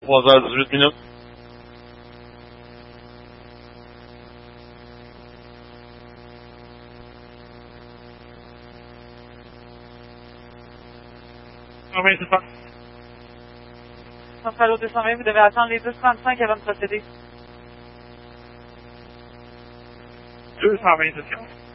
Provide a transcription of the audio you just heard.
3h18. Ah oui, c'est ça. Centrale au 220, vous devez attendre les 10:35 avant de procéder. 220, c'est ça.